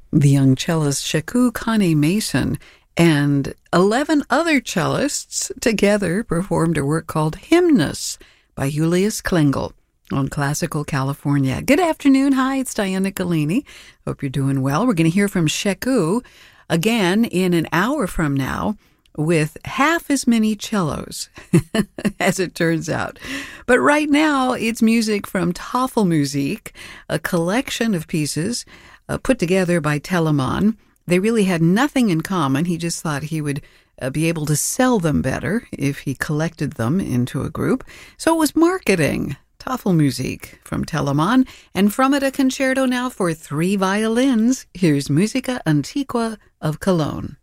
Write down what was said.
The young cellist Sheku Kane Mason and 11 other cellists together performed a work called Hymnus by Julius Klingel on Classical California. Good afternoon. Hi, it's Diana Galini. Hope you're doing well. We're going to hear from Sheku again in an hour from now with half as many cellos, as it turns out. But right now, it's music from Tafelmusik, a collection of pieces put together by Telemann. They really had nothing in common. He just thought he would be able to sell them better if he collected them into a group. So it was marketing. Tafelmusik from Telemann, and from it a concerto now for 3 violins. Here's Musica Antiqua of Cologne.